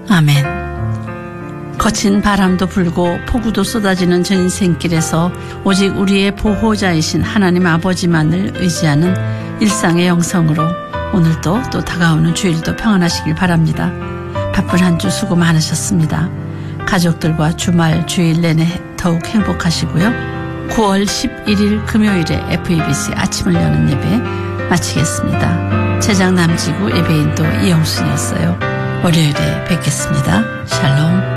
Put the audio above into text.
아멘. 거친 바람도 불고 폭우도 쏟아지는 저 인생길에서 오직 우리의 보호자이신 하나님 아버지만을 의지하는 일상의 영성으로 오늘도 또 다가오는 주일도 평안하시길 바랍니다. 바쁜 한 주 수고 많으셨습니다. 가족들과 주말 주일 내내 더욱 행복하시고요. 9월 11일 금요일에 FEBC 아침을 여는 예배 마치겠습니다. 최장 남지구 예배인도 이영순이었어요. 월요일에 뵙겠습니다. 샬롬.